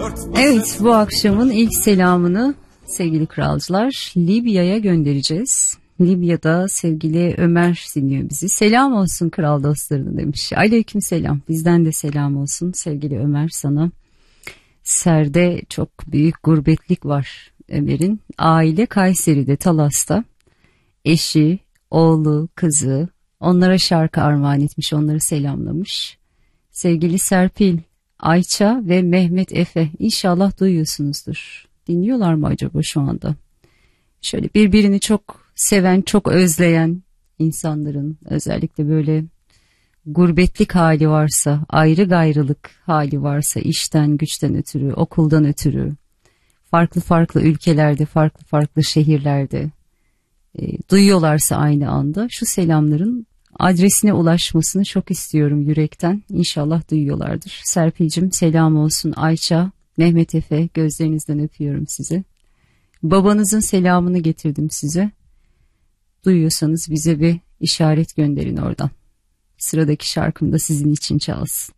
Evet, bu akşamın ilk selamını sevgili kralcılar Libya'ya göndereceğiz. Libya'da sevgili Ömer dinliyor bizi. Selam olsun kral dostlarına demiş. Aleyküm selam. Bizden de selam olsun sevgili Ömer sana. Ser'de çok büyük gurbetlik var Ömer'in. Aile Kayseri'de, Talas'ta. Eşi, oğlu, kızı onlara şarkı armağan etmiş, onları selamlamış. Sevgili Serpil, Ayça ve Mehmet Efe, inşallah duyuyorsunuzdur. Dinliyorlar mı acaba şu anda? Şöyle birbirini çok seven, çok özleyen insanların, özellikle böyle gurbetlik hali varsa, ayrı gayrılık hali varsa, işten güçten ötürü, okuldan ötürü, farklı farklı ülkelerde, farklı farklı şehirlerde duyuyorlarsa aynı anda şu selamların adresine ulaşmasını çok istiyorum yürekten. İnşallah duyuyorlardır. Serpil'cim selam olsun. Ayça, Mehmet Efe, gözlerinizden öpüyorum sizi. Babanızın selamını getirdim size. Duyuyorsanız bize bir işaret gönderin oradan. Sıradaki şarkım da sizin için çalsın.